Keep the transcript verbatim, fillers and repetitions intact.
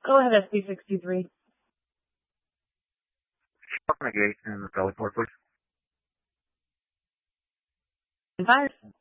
Go ahead, S P sixty-three. Open the gate in the belly port, please. Fire.